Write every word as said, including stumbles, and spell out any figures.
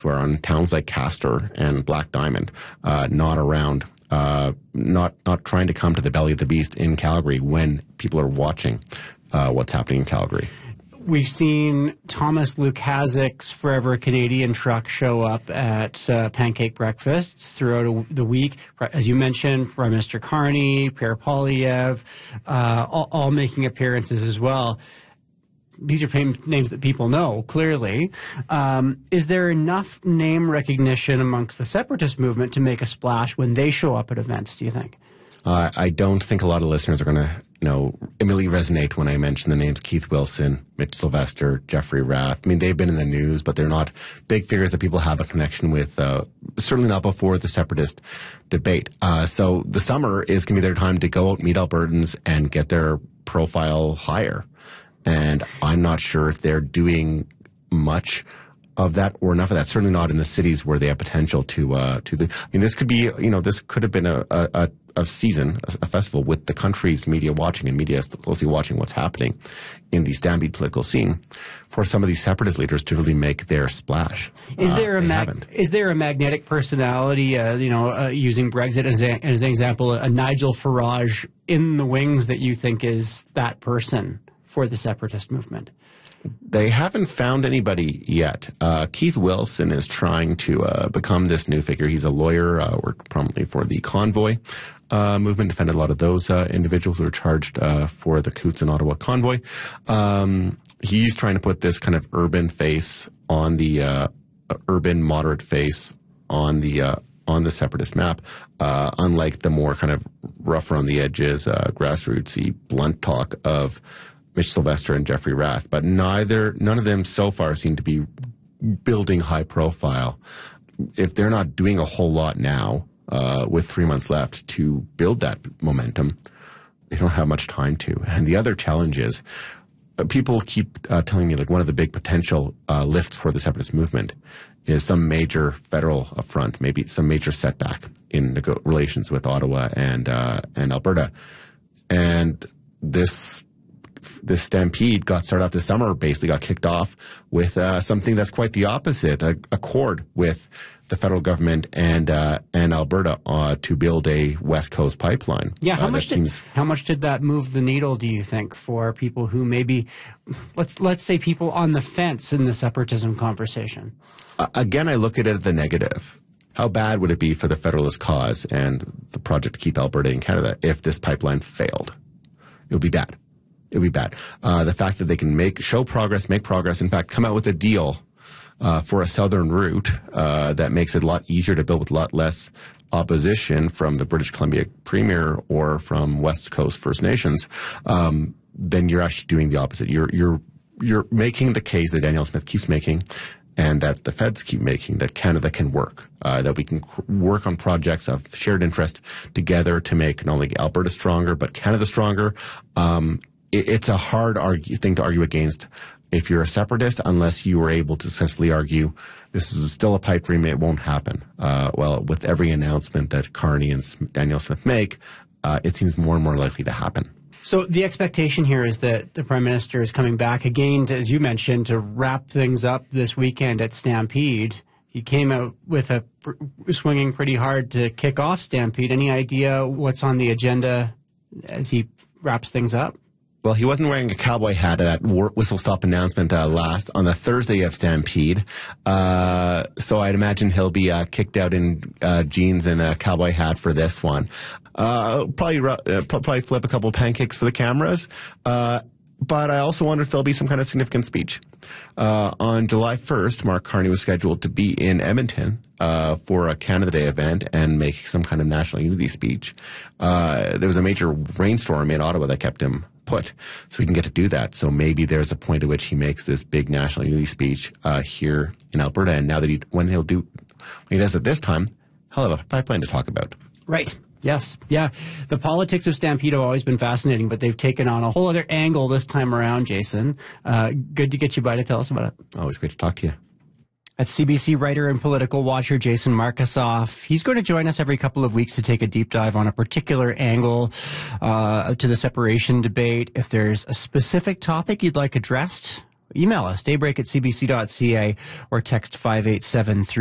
who are on towns like Castor and Black Diamond, uh, not around, uh, not not trying to come to the belly of the beast in Calgary when people are watching uh, what's happening in Calgary. We've seen Thomas Lukaszik's Forever Canadian truck show up at uh, pancake breakfasts throughout a, the week. As you mentioned, Prime Minister Carney, Pierre Poilievre, uh, all, all making appearances as well. These are names that people know, clearly. Um, is there enough name recognition amongst the separatist movement to make a splash when they show up at events, do you think? Uh, I don't think a lot of listeners are going to, you know, immediately resonate when I mention the names Keith Wilson, Mitch Sylvester, Jeffrey Rath. I mean, they've been in the news, but they're not big figures that people have a connection with, uh, certainly not before the separatist debate. Uh, so the summer is going to be their time to go out, meet Albertans, and get their profile higher. And I'm not sure if they're doing much of that or enough of that. Certainly not in the cities where they have potential to, uh, to the, I mean, this could be, you know, this could have been a, a, a season, a festival with the country's media watching and media closely watching what's happening in the Stampede political scene for some of these separatist leaders to really make their splash. Is uh, there a mag- is there a magnetic personality, uh, you know, uh, using Brexit as, a, as an example, a Nigel Farage in the wings that you think is that person for the separatist movement? They haven't found anybody yet. Uh, Keith Wilson is trying to uh, become this new figure. He's a lawyer, uh, worked prominently for the Convoy uh, movement, defended a lot of those uh, individuals who were charged uh, for the Coutts and Ottawa Convoy. Um, he's trying to put this kind of urban face on the uh, urban moderate face on the uh, on the separatist map, uh, unlike the more kind of rough around the edges, uh, grassrootsy, blunt talk of Mitch Sylvester and Jeffrey Rath, but neither, none of them so far seem to be building high profile. If they're not doing a whole lot now, uh, with three months left to build that momentum, they don't have much time to. And the other challenge is, uh, people keep uh, telling me like one of the big potential uh, lifts for the separatist movement is some major federal affront, maybe some major setback in nego- relations with Ottawa and uh, and Alberta, and this. This stampede got started off this summer, basically got kicked off with uh, something that's quite the opposite, a accord with the federal government and uh, and Alberta uh, to build a West Coast pipeline. Yeah, how uh, much did, seems, how much did that move the needle, do you think, for people who maybe, let's let's say people on the fence in the separatism conversation? Uh, again, I look at it as the negative. How bad would it be for the Federalist cause and the project to keep Alberta in Canada if this pipeline failed? It would be bad. It would be bad. Uh, the fact that they can make show progress, make progress, in fact, come out with a deal uh, for a southern route uh, that makes it a lot easier to build with a lot less opposition from the British Columbia Premier or from West Coast First Nations, um, then you're actually doing the opposite. You're you're you're making the case that Danielle Smith keeps making, and that the feds keep making, that Canada can work, uh, that we can cr- work on projects of shared interest together to make not only Alberta stronger but Canada stronger. Um, It's a hard argue, thing to argue against if you're a separatist, unless you were able to successfully argue this is still a pipe dream, it won't happen. Uh, well, with every announcement that Carney and Danielle Smith make, uh, it seems more and more likely to happen. So the expectation here is that the Prime Minister is coming back again, to, as you mentioned, to wrap things up this weekend at Stampede. He came out with a swinging pretty hard to kick off Stampede. Any idea what's on the agenda as he wraps things up? Well, he wasn't wearing a cowboy hat at that whistle-stop announcement uh, last on the Thursday of Stampede. Uh, so I'd imagine he'll be uh, kicked out in uh, jeans and a cowboy hat for this one. Uh, probably uh, probably flip a couple of pancakes for the cameras. Uh, but I also wonder if there'll be some kind of significant speech. Uh, on July first, Mark Carney was scheduled to be in Edmonton uh, for a Canada Day event and make some kind of national unity speech. Uh, there was a major rainstorm in Ottawa that kept him put, so he can get to do that. So maybe there's a point at which he makes this big national unity speech uh, here in Alberta, and now that he, when he'll do, when he does it this time, he'll have a pipeline to talk about. Right. Yes. Yeah. The politics of Stampede have always been fascinating, but they've taken on a whole other angle this time around, Jason. Uh, good to get you by to tell us about it. Always great to talk to you. That's C B C writer and political watcher Jason Markusoff. He's going to join us every couple of weeks to take a deep dive on a particular angle uh, to the separation debate. If there's a specific topic you'd like addressed, email us, daybreak at c b c dot c a, or text five eight seven three.